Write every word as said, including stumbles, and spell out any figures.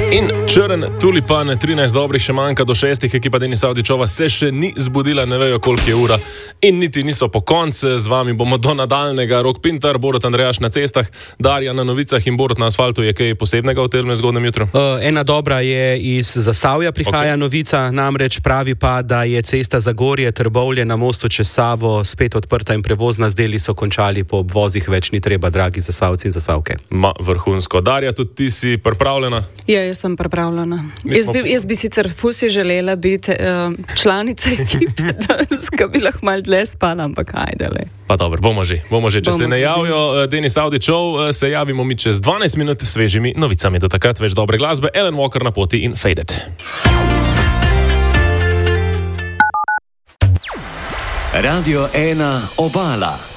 In črn tulipan, trinajst dobrih še manjka do šestih, ekipa Denisa Avdićova se še ni zbudila, ne vejo koliko je ura in niti niso po koncu. Z vami bomo do nadaljnega. Rok Pintar, Borut Andrejaš na cestah, Darja na novicah in Borut na asfaltu. Je kaj posebnega v tem zgodnem jutru? Uh, ena dobra je iz Zasavja prihaja okay. novica, namreč pravi pa, da je cesta Zagorje Trbovlje na mostu čez Savo spet odprta in prevozna, z deli so končali, po obvozih več ni treba, dragi Zasavci in Zasavke. Ma, vrhunsko. Darja, tudi ti si pripravljena? Ja, jaz sem pripravljena. Jaz bi, jaz bi sicer fusi želela biti uh, članica ekipe, da bi lahko malo dlje spala, ampak ajdele. Pa dobro, bomo že, bomo že. Če bomo se ne javijo Denis Avdićov, se javimo mi čez dvanajst minut s svežimi novicami. Do takrat več dobre glasbe, Alan Walker na poti in Faded. Radio ena Obala.